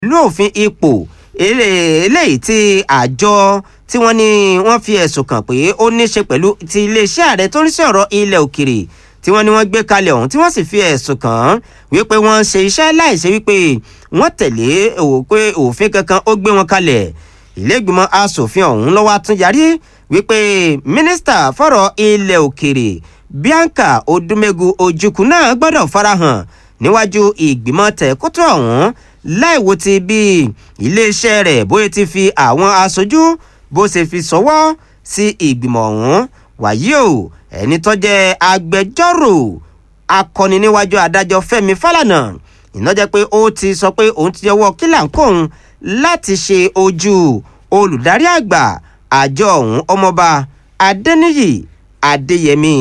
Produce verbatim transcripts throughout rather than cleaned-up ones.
ìlú òfin ipò eléyìí tí àjọ tí wọ́n ní wọ́n fi ẹ̀sùn kàn pé ó ní ṣe pẹ̀lú ti iléeṣẹ́ ààrẹ tó ń ṣe ọ̀rọ̀ ilẹ̀ òkèrè tí wọ́n ní wọ́n gbé kalẹ̀ ọ̀hún tí wọ́n sì fi ẹ̀sùn kàn án wípé wọ́n ń ṣe iṣẹ́ láìṣe wípé wọ́n tẹ̀lé pé òfin kankan ó gbé wọn kalẹ̀. ilé ìgbìmọ̀ asòfin ọ̀hún ló wá tún yarí wípé mínísítà fọ̀rọ̀ ilẹ̀ òkèrè Bianca Odumegu Ojukwu náà gbọ́dọ̀ farahàn níwájú ìgbìmọ̀ tẹ̀kótó ọ̀hún láìwo ti bí iléeṣẹ́ rẹ̀ bóyá ti fi àwọn aṣojú bó ṣe fi ṣọwọ́ sí ìgbìmọ̀ ọ̀hún. wàyí o ẹni tó jẹ́ agbẹjọ́rò akọni níwájú adájọ́ Fẹ́mi Fálànà iná jẹ́ pé ó ti sọ pé òun ti yọwọ́ kílàńkóhun láti ṣe ojú olùdarí àgbà àjọ ọ̀hún ọmọọba Adéníyì Adéyẹmí.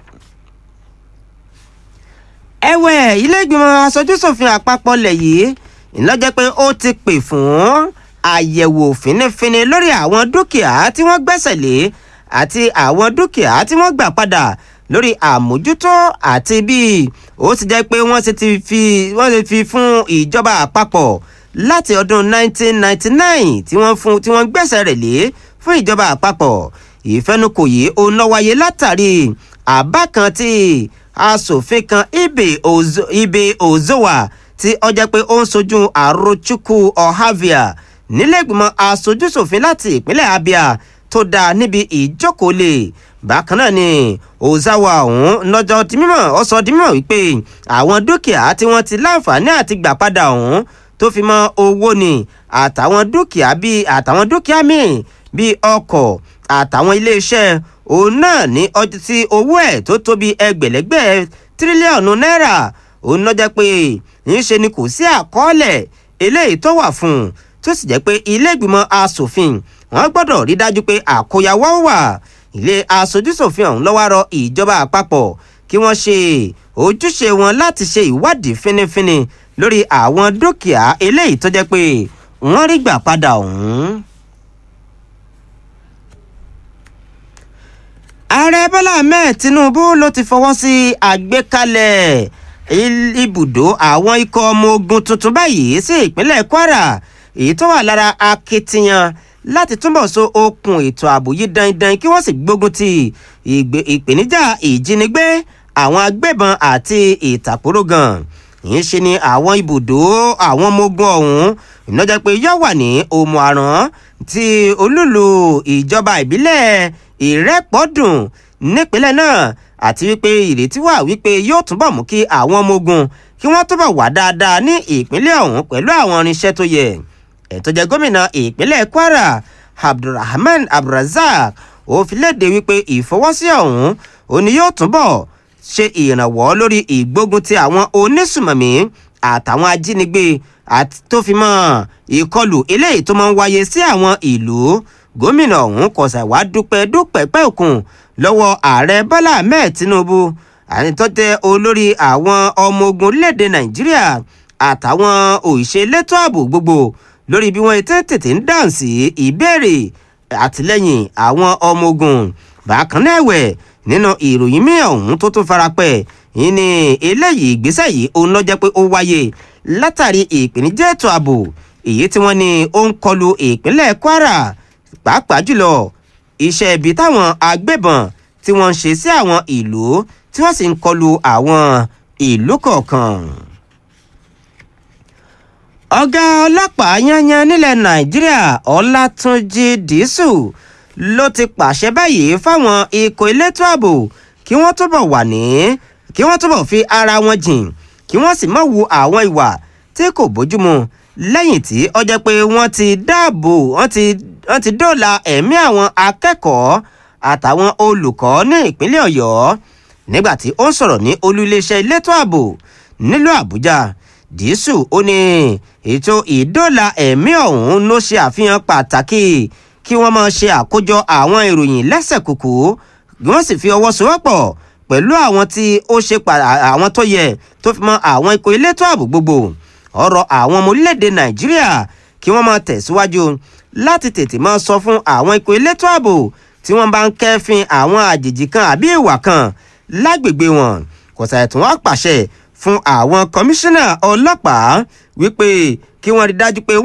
ẹ̀wẹ̀ ilé ìgbìmọ̀ aṣojú-ṣòfin àpapọ̀ lẹ̀ yìí iná jẹ́ pé ó ti pè fún àyẹ̀wò fínífíní lórí àwọn dúkìá tí wọ́n gbẹ́sẹ̀ lé àti àwọn dúkìá tí wọ́n gbà padà lórí àmójútó àti bí ó ti jẹ́ pé wọ́n ti fi wọ́n ti fi fún ìjọba àpapọ̀ láti ọdún nineteen ninety-nine tí wọ́n fún tí wọ́n gbẹ́sẹ̀ rẹ̀ lé fún ìjọba àpapọ̀. ìfẹnukò yìí ó ná wáyé látàrí àbá kan tí aṣòfin kan Ibe Ozo, Ibe Ozowa tí ó jẹ́ pé ó ń sojú Arochukwu Ohavia nílẹ̀gbìmọ̀ aṣojú-ṣòfin láti ìpínlẹ̀ Abia tó dáa níbi ìjókòólé. bákan náà ni Ozawa ọ̀hún lọ́jọ́ di mímọ̀ ó sọ di mímọ̀ wípé àwọn dúkìá tí wọ́n ti láǹfààní àti gbà padà ọ̀hún tó fi mọ́ owó ni àtàwọn dúkìá bíi àtàwọn dúkìá míì bíi ọkọ̀ àtàwọn iléeṣẹ́ òun náà ní ọjọ́ tí owó ẹ̀ tó tó bíi ẹgbẹ̀lẹ́gbẹ̀ tírílíọ̀nù náírà òun ló jẹ́ pé ńṣe ni kò sí àkọọ́lẹ̀ eléyìí tó wà fún un tó sì jẹ́ pé ilé ìgbìmọ̀ asòfin wọ́n gbọ́dọ̀ rí dájú pé àkóyawọ́ wà. ilé aṣojú-ṣòfin ọ̀hún ló wá rọ ìjọba àpapọ̀ kí wọ́n ṣe ojúṣe wọn láti ṣe ìwádìí fínífíní lórí àwọn dúkìá eléyìí tó jẹ́ pé wọ́n rí gbà padà ọ̀hún. ààrẹ Bọ́lá Ahmed Tinubu ló ti fọwọ́ sí àgbékalẹ̀ ibùdó àwọn ikọ̀ ọmọ ogun tuntun báyìí sí ìpínlẹ̀ Kwara èyí tó wà lára akitiyan láti túbọ̀ so okùn ètò ààbò yìí dandan kí wọ́n sì gbógun ti ìpèníjà ìjínigbé àwọn agbébọn àti ìtàkùrọ̀gàn. yìí ṣe ni àwọn ibùdó àwọn ọmọ ogun ọ̀hún ìnájà pé yóò wà ní Òmù-àrán ti olúlu ìjọba ìbílẹ̀ Ìrẹ́pọ̀dùn nípínlẹ̀ náà àti wípé ìrètí wà wípé yóò túbọ̀ mú kí àwọn ọmọ ogun kí wọ́n túbọ̀ wà dáadáa ní ìpínlẹ̀ ọ̀hún pẹ̀lú àwọn irinṣẹ́ tó yẹ. ẹ̀ tó jẹ́ gómìnà ìpínlẹ̀ Kwara Abdulrahman Abdulrazak ó fi léde wípé ìfọwọ́sí ọ̀hún òní yóò túbọ̀ ṣe ìrànwọ́ lórí ìgbógun ti àwọn onísùmọ̀mí àtàwọn ajínigbé àti tó fi mọ́ ìkọlù eléyìí tó máa ń wáyé sí àwọn ìlú. gómìnà ọ̀hún kò ṣàì wá dúpẹ́ dúpẹ́ pẹ́ òkun lọ́wọ́ ààrẹ Bọ́lá Ahmed Tinubu àti tó jẹ́ olórí àwọn ọmọ ogun orílẹ̀-èdè Nàìjíríà àtàwọn òṣìṣẹ́ elétò ààbò gbogbo lórí bí wọ́n ti tètè ń dáhùn sí ìbéèrè àtìlẹ́yìn àwọn ọmọ ogun. bákan náà ẹ̀wẹ̀ nínú ìròyìn míì ọ̀hún tó tún farapẹ́ yìí ni eléyìí ìgbésẹ̀ yìí òun ló jẹ́ pé ó wáyé látàrí ìpèníjà ètò ààbò èyí tí wọ́n ní ó ń kọlu ìpínlẹ̀ Kwara pàápàá jùlọ iṣẹ́ ibi táwọn agbébọn tí wọ́n ń ṣe sí àwọn ìlú tí wọ́n sì ń kọlu àwọn ìlú kọ̀ọ̀kan. ọ̀gá ọlọ́pàá yanyan nílẹ̀ Nàìjíríà Ọlátúnjí Dìísù ló ti pàṣẹ báyìí fáwọn ikọ̀ elétò ààbò kí wọ́n túbọ̀ wà ní kí wọ́n túbọ̀ fi ara wọn jìn kí wọ́n sì má wu àwọn ìwà tí kò bójúmu lẹ́yìn tí ó jẹ́ pé wọ́n ti dáàbò wọ́n ti wọ́n ti dóòlà ẹ̀mí àwọn akẹ́kọ̀ọ́ àtàwọn olùkọ́ ní ìpínlẹ̀ Ọ̀yọ́. nígbà tí ó ń sọ̀rọ̀ ní olú iléeṣẹ́ elétò ààbò nílùú Àbújá, Dìísù ó ní ètò ìdóòlà ẹ̀mí ọ̀hún ló ṣe àfihàn pàtàkì kí wọ́n máa ṣe àkójọ àwọn ìròyìn lẹ́sẹ̀kùkù wọ́n sì fi ọwọ́ sowọ́pọ̀ pẹ̀lú àwọn tí ó ṣe àwọn tó yẹ tó fi mọ́ àwọn ikọ̀ elétò ààbò gbogbo. ọ̀rọ̀ àwọn ọmọ orílẹ̀-èdè Nàìjíríà kí wọ́n máa tẹ̀síwájú láti tètè máa sọ fún àwọn ikọ̀ elétò ààbò tí wọ́n bá ń kẹ́fín àwọn àjèjì kan àbí ìwà kan lágbègbè wọn. kò sàì tún wá pàṣẹ fún àwọn kọmíṣánná ọlọ́pàá wípé kí wọ́n rí dájú pé